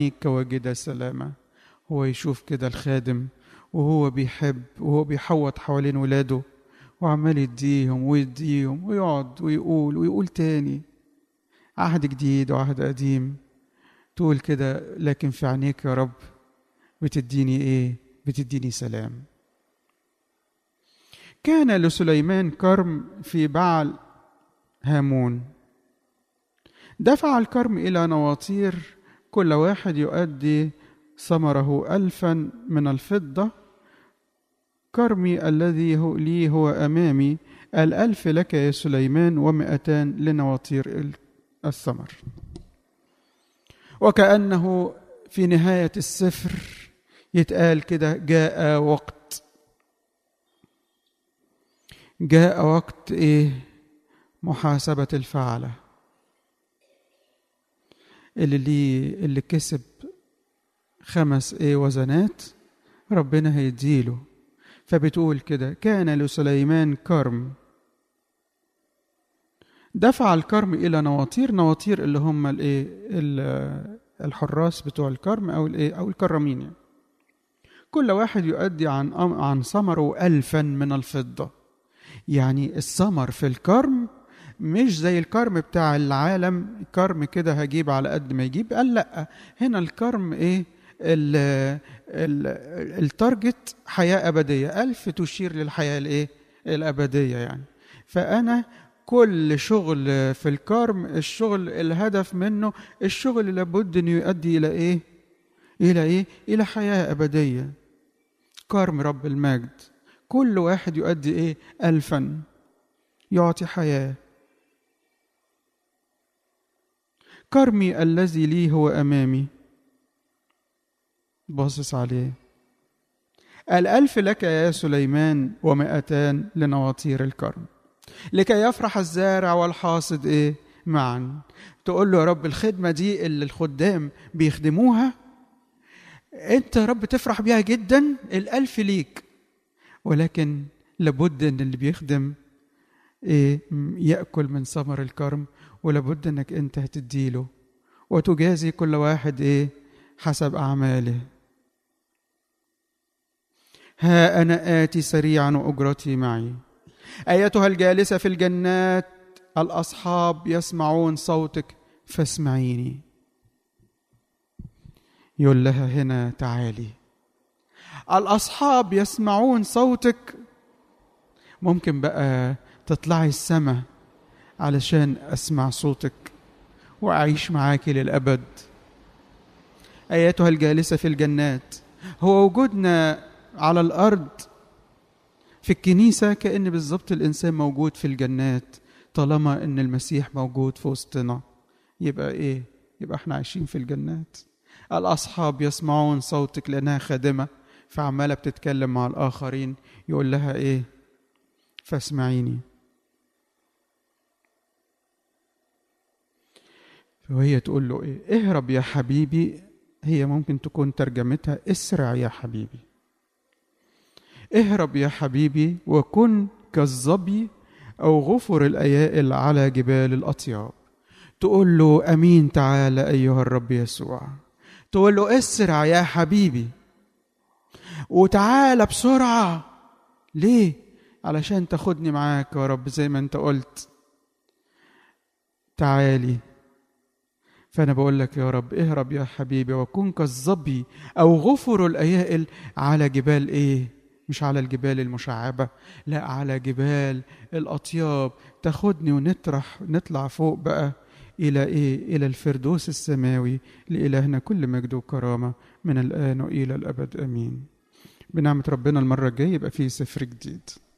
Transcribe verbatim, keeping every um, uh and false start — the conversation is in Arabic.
كواجد سلامة. هو يشوف كده الخادم وهو بيحب وهو بيحوط حوالين ولاده وعمال يديهم ويديهم ويقعد ويقول ويقول تاني عهد جديد وعهد قديم. تقول كده لكن في عينيك يا رب بتديني ايه؟ بتديني سلام. كان لسليمان كرم في بعل هامون، دفع الكرم إلى نواطير كل واحد يؤدي ثمره ألفا من الفضة. كرمي الذي هو لي هو أمامي، الألف لك يا سليمان ومئتان لنواطير الثمر. وكأنه في نهاية السفر يتقال كده جاء وقت جاء وقت ايه؟ محاسبة الفعلة. اللي ليه اللي كسب خمس ايه وزنات ربنا هيديله. فبتقول كده كان لسليمان كرم، دفع الكرم الى نواطير. نواطير اللي هم الايه؟ الحراس بتوع الكرم او الايه؟ او الكرامين يعني. كل واحد يؤدي عن عن ثمره ألفا من الفضة. يعني الثمر في الكرم مش زي الكرم بتاع العالم، الكرم كده هجيب على قد ما يجيب. قال لا، هنا الكرم ايه؟ ال ال التارجت حياة أبدية. ألف تشير للحياة الايه؟ الأبدية يعني. فأنا كل شغل في الكرم، الشغل الهدف منه الشغل اللي لابد انه يؤدي الى ايه؟ الى ايه؟ الى حياة أبدية. كرم رب المجد كل واحد يؤدي ايه؟ ألفا، يعطي حياة. كرمي الذي لي هو أمامي، باصص عليه. الألف لك يا سليمان ومئتان لنواطير الكرم، لكي يفرح الزارع والحاصد ايه؟ معا. تقول له يا رب الخدمة دي اللي الخدام بيخدموها انت يا رب تفرح بيها جدا، الألف ليك، ولكن لابد ان اللي بيخدم ايه؟ يأكل من ثمر الكرم، ولابد انك انت هتديله وتجازي كل واحد ايه؟ حسب اعماله. ها انا آتي سريعا واجرتي معي. ايتها الجالسة في الجنات الاصحاب يسمعون صوتك فاسمعيني. يقول لها هنا تعالي. الاصحاب يسمعون صوتك. ممكن بقى تطلعي السماء علشان أسمع صوتك وأعيش معاك للأبد. أيتها الجالسة في الجنات. هو وجودنا على الأرض في الكنيسة كأن بالضبط الإنسان موجود في الجنات. طالما أن المسيح موجود في وسطنا يبقى إيه؟ يبقى إحنا عايشين في الجنات. الأصحاب يسمعون صوتك لأنها خادمة فعمالة بتتكلم مع الآخرين. يقول لها إيه؟ فاسمعيني. وهي تقول له ايه؟ اهرب يا حبيبي. هي ممكن تكون ترجمتها اسرع يا حبيبي. اهرب يا حبيبي وكن كالظبي او غفر الايائل على جبال الاطياب. تقول له امين تعالى ايها الرب يسوع. تقول له اسرع يا حبيبي وتعالى بسرعة. ليه؟ علشان تاخدني معاك يا رب زي ما انت قلت تعالي. فأنا بقول لك يا رب اهرب يا حبيبي وكن كالظبي أو غفر الأيائل على جبال إيه؟ مش على الجبال المشعبة، لا على جبال الأطياب. تاخدني ونطرح نطلع فوق بقى إلى إيه؟ إلى الفردوس السماوي. لإلهنا كل مجد وكرامة من الآن وإلى الأبد آمين. بنعمة ربنا المرة الجاية يبقى فيه سفر جديد.